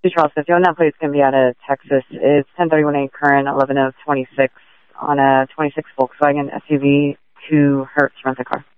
To Charles 50. That plate's going to be out of Texas. It's 1031A current, 11 of 26 on a 26 Volkswagen SUV, 2 Hertz rent-a-car.